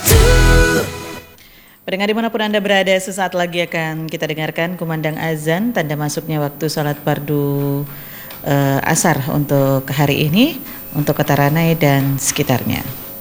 Pendengar dimanapun Anda berada, sesaat lagi akan kita dengarkan kumandang azan, tanda masuknya waktu salat fardu asar untuk hari ini, untuk Kota Ranai dan sekitarnya.